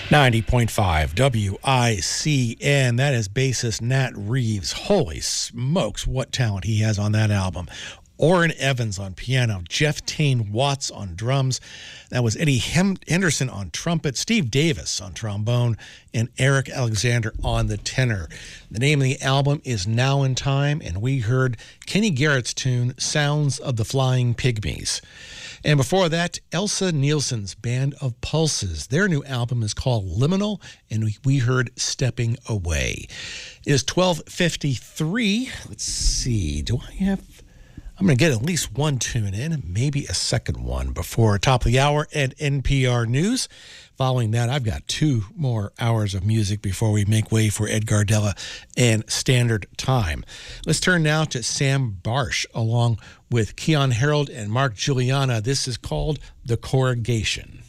90.5 WICN. That is bassist Nat Reeves. Holy smokes, what talent he has on that album. Orrin Evans on piano, Jeff Tane Watts on drums. That was Eddie Henderson on trumpet, Steve Davis on trombone, and Eric Alexander on the tenor. The name of the album is Now in Time, and we heard Kenny Garrett's tune, Sounds of the Flying Pygmies. And before that, Elsa Nielsen's Band of Pulses. Their new album is called Liminal, and we heard Stepping Away. It is 12:53. Let's see, I'm going to get at least one tune in, maybe a second one before top of the hour at NPR News. Following that, I've got 2 more hours of music before we make way for Ed Gardella and Standard Time. Let's turn now to Sam Barsh along with Keon Harold and Mark Juliana. This is called The Corrugation.